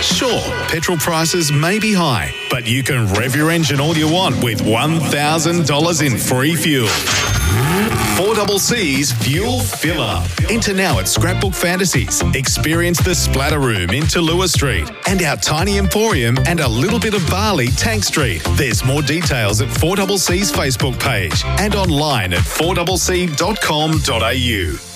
Sure, petrol prices may be high, but you can rev your engine all you want with $1,000 in free fuel. 4CC's Fuel Fill Up. Enter now at Scrapbook Fantasies. Experience the Splatter Room in Tallulah Street and our Tiny Emporium and a little bit of barley Tank Street. There's more details at 4CC's Facebook page and online at 4cc.com.au.